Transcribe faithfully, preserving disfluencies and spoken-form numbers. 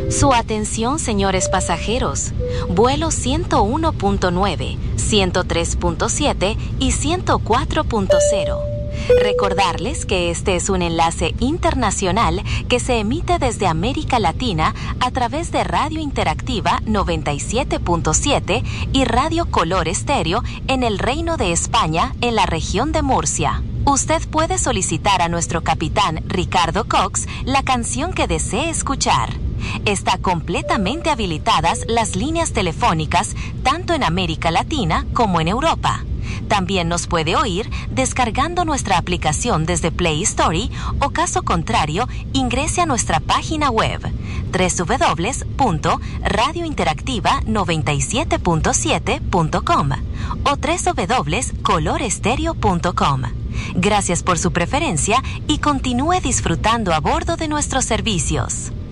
Su atención, señores pasajeros. Vuelo ciento uno punto nueve, ciento tres punto siete y ciento cuatro punto cero. Recordarles que este es un enlace internacional que se emite desde América Latina a través de Radio Interactiva noventa y siete punto siete y Radio Color Estéreo en el Reino de España, en la región de Murcia. Usted puede solicitar a nuestro capitán Ricardo Cox la canción que desee escuchar. Está completamente habilitadas las líneas telefónicas tanto en América Latina como en Europa. También nos puede oír descargando nuestra aplicación desde Play Store o, caso contrario, ingrese a nuestra página web doble u doble u doble u punto radio interactiva noventa y siete punto siete punto com o doble u doble u doble u punto color estéreo punto com. Gracias por su preferencia y continúe disfrutando a bordo de nuestros servicios.